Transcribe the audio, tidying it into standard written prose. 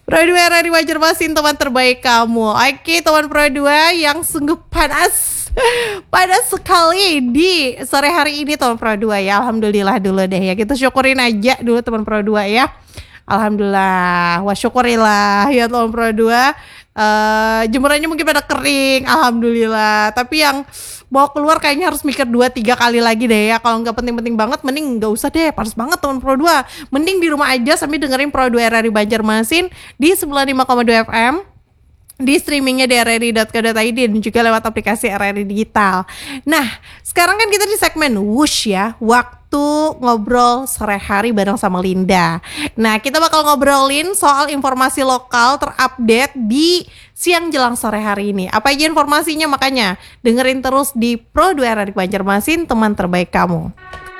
Pro 2 RRI Banjarmasin, teman terbaik kamu. Oke teman Pro 2 yang sungguh panas panas sekali di sore hari ini teman Pro 2 ya. Alhamdulillah dulu deh ya, kita syukurin aja dulu teman Pro 2 ya. Alhamdulillah, wa syukurillah ya teman Pro 2. Jemurannya mungkin pada kering, alhamdulillah. Tapi yang mau keluar kayaknya harus mikir 2-3 kali lagi deh ya. Kalau nggak penting-penting banget, mending nggak usah deh, panas banget teman Pro 2. Mending di rumah aja sambil dengerin Pro 2 RRI Banjarmasin di 95,2 FM, di streamingnya di rri.co.id dan juga lewat aplikasi RRI Digital. Nah, sekarang kan kita di segmen Wush ya, waktu ngobrol sore hari bareng sama Linda. Nah, kita bakal ngobrolin soal informasi lokal terupdate di siang jelang sore hari ini. Apa aja informasinya, makanya dengerin terus di Pro 2 RRI Banjarmasin, teman terbaik kamu.